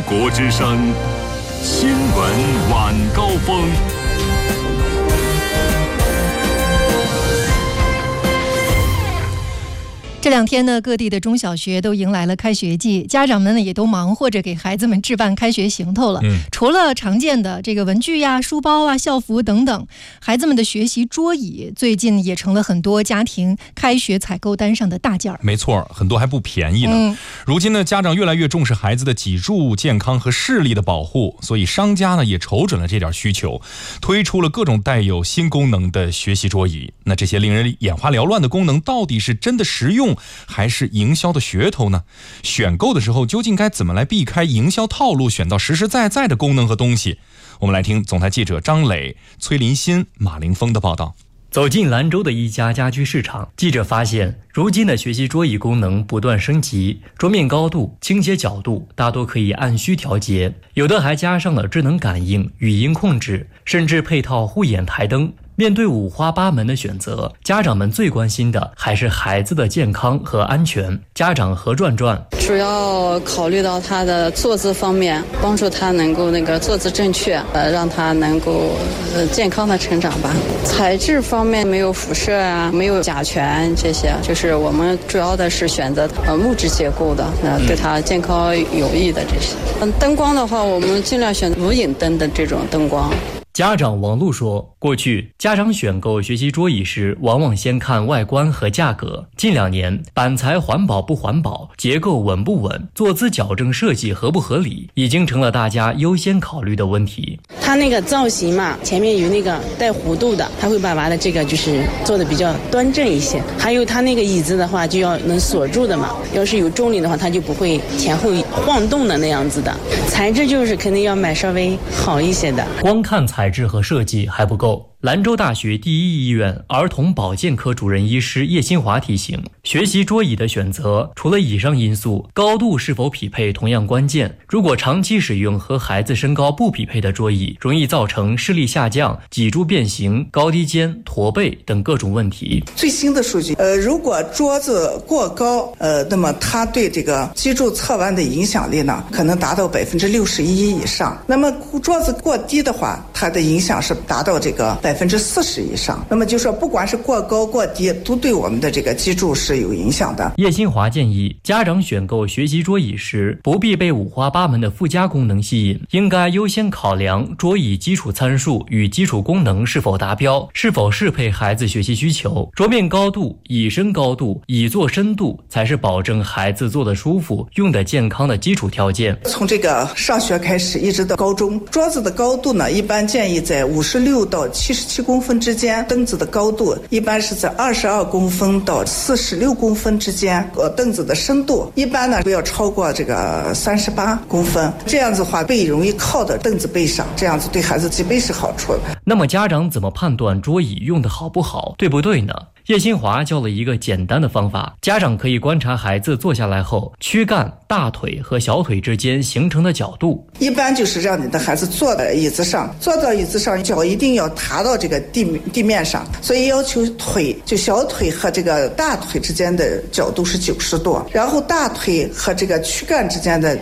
国之声新闻晚高峰。 这两天呢，各地的中小学都迎来了开学季，家长们呢也都忙活着给孩子们置办开学行头了。除了常见的这个文具呀、书包啊、校服等等，孩子们的学习桌椅最近也成了很多家庭开学采购单上的大件儿。 没错，很多还不便宜呢。如今呢，家长越来越重视孩子的脊柱健康和视力的保护，所以商家呢也瞅准了这点需求，推出了各种带有新功能的学习桌椅。那这些令人眼花缭乱的功能，到底是真的实用，还是营销的噱头呢？选购的时候究竟该怎么来避开营销套路，选到实实在在的功能和东西？我们来听总台记者张磊、崔林新、马凌峰的报道。 走进兰州的一家家居市场，记者发现，如今的学习桌椅功能不断升级，桌面高度、倾斜角度大多可以按需调节，有的还加上了智能感应、语音控制，甚至配套护眼台灯。面对五花八门的选择，家长们最关心的还是孩子的健康和安全。家长何转转主要考虑到他的坐姿方面，帮助他能够坐姿正确，让他能够健康的成长吧。材质方面没有辐射啊，没有甲醛这些，就是我们主要的是选择木质结构的，对他健康有益的这些。灯光的话，我们尽量选无影灯的这种灯光。 家长王璐说，过去家长选购学习桌椅时，往往先看外观和价格。近2年，板材环保不环保，结构稳不稳，坐姿矫正设计合不合理，已经成了大家优先考虑的问题。 它那个造型嘛，前面有那个带弧度的，它会把的这个就是做的比较端正一些。还有它那个椅子的话，就要能锁住的嘛，要是有重力的话，它就不会前后晃动的那样子的。材质就是肯定要买稍微好一些的。 光看材质和设计还不够。兰州大学第一医院儿童保健科主任医师叶新华提醒，学习桌椅的选择，除了以上因素，高度是否匹配同样关键。如果长期使用和孩子身高不匹配的桌椅，容易造成视力下降、脊柱变形、高低肩、驼背等各种问题。 最新的数据，如果桌子过高，那么它对这个脊柱侧弯的影响力呢，可能达到61%以上。那么桌子过低的话，它的影响是达到这个40%以上。那么就说不管是过高过低，都对我们的这个脊柱是有影响的。 叶新华建议，家长选购学习桌椅时，不必被五花八门的附加功能吸引，应该优先考量桌椅基础参数与基础功能是否达标，是否适配孩子学习需求。桌面高度、椅身高度、椅座深度才是保证孩子坐得舒服、用得健康的基础条件。 从这个上学开始一直到高中，桌子的高度呢，一般建议在56到77公分之间，凳子的高度一般是在22公分到46公分之间，凳子的深度一般呢不要超过这个38公分，这样子的话背容易靠到凳子背上，这样子对孩子脊背是好处的。 那么家长怎么判断桌椅用的好不好，对不对呢？叶新华教了一个简单的方法，家长可以观察孩子坐下来后，躯干、大腿和小腿之间形成的角度。 一般就是让你的孩子坐到椅子上，脚一定要踏到这个地面上，所以要求小腿和这个大腿之间的角度是90度，然后大腿和这个躯干之间的